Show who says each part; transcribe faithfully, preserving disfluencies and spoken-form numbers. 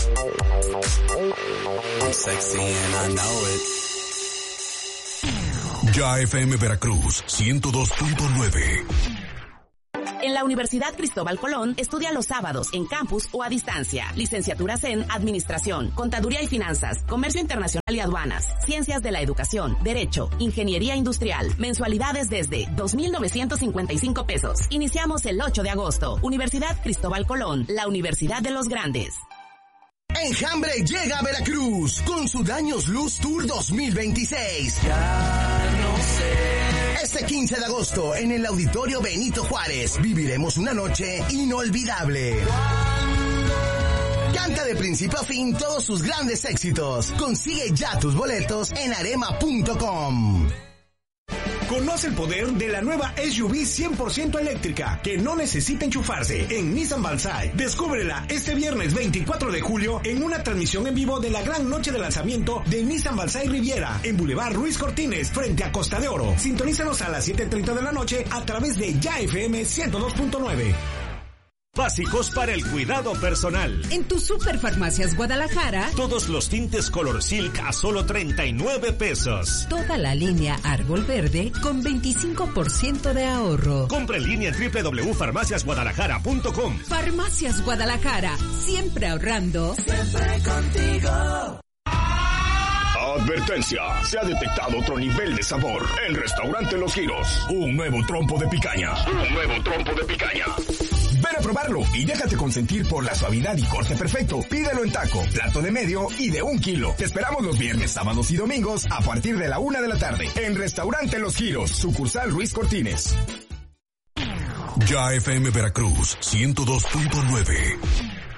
Speaker 1: I'm sexy and I know it.
Speaker 2: Ya F M Veracruz, ciento dos punto nueve.
Speaker 3: En la Universidad Cristóbal Colón, estudia los sábados en campus o a distancia. Licenciaturas en Administración, Contaduría y Finanzas, Comercio Internacional y Aduanas, Ciencias de la Educación, Derecho, Ingeniería Industrial. Mensualidades desde dos mil novecientos cincuenta y cinco pesos. Iniciamos el ocho de agosto. Universidad Cristóbal Colón, la Universidad de los Grandes.
Speaker 4: Enjambre llega a Veracruz con su Daños Luz Tour dos mil veintiséis.
Speaker 1: Ya no sé.
Speaker 4: Este quince de agosto en el Auditorio Benito Juárez viviremos una noche inolvidable. Canta de principio a fin todos sus grandes éxitos. Consigue ya tus boletos en arema punto com.
Speaker 5: Conoce el poder de la nueva S U V cien por ciento eléctrica que no necesita enchufarse en Nissan Balsai. Descúbrela este viernes veinticuatro de julio en una transmisión en vivo de la gran noche de lanzamiento de Nissan Balsai Riviera en Boulevard Ruiz Cortines frente a Costa de Oro. Sintonízanos a las siete treinta de la noche a través de Ya F M ciento dos punto nueve.
Speaker 6: Básicos para el cuidado personal.
Speaker 7: En tu Superfarmacias Guadalajara,
Speaker 6: todos los tintes Color Silk a solo treinta y nueve pesos.
Speaker 7: Toda la línea Árbol Verde con veinticinco por ciento de ahorro.
Speaker 6: Compra en línea en doble u doble u doble u punto farmacias guadalajara punto com.
Speaker 7: Farmacias Guadalajara, siempre ahorrando.
Speaker 1: Siempre contigo.
Speaker 8: Advertencia, se ha detectado otro nivel de sabor en Restaurante Los Giros. Un nuevo trompo de picaña. Un nuevo trompo de picaña. Ven a probarlo y déjate consentir por la suavidad y corte perfecto. Pídelo en taco, plato de medio y de un kilo. Te esperamos los viernes, sábados y domingos a partir de la una de la tarde en Restaurante Los Giros, sucursal Ruiz Cortines.
Speaker 2: Ya F M Veracruz, ciento dos punto nueve.